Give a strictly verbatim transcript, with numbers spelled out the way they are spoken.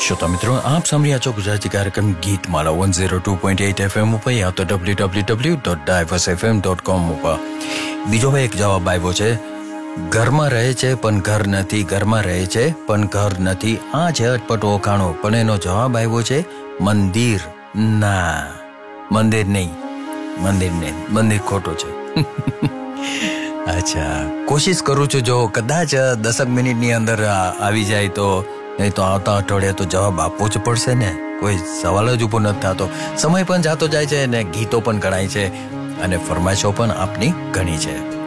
श्रोता मित्रों, आप सुन रहे हैं गुजराती कार्यक्रम गीत माला one oh two point eight F M ઉપર યા તો w w w dot diverse f m dot com ઉપર. બીજો ભાઈ એક જવાબ આવ્યો છે, ઘરમાં રહે છે પણ ઘર નથી, ઘરમાં રહે છે પણ ઘર નથી. આ છે અટપટો ઓખાણો, પણ એનો જવાબ આવ્યો છે મંદિર. ના, મંદિર નહીં, મંદિર નહીં, મંદિર ખોટો છે. અચ્છા, કોશિશ કરું છું, જો કદાચ દસક મિનિટની અંદર આવી જાય તો, નહીં તો આવતા અઠવાડિયે તો જવાબ આપવો જ પડશે ને. કોઈ સવાલ જ ઊભો નથી થતો. સમય પણ જાતો જાય છે ને ગીતો પણ ગણાય છે અને ફરમાઈશો પણ આપની ઘણી છે.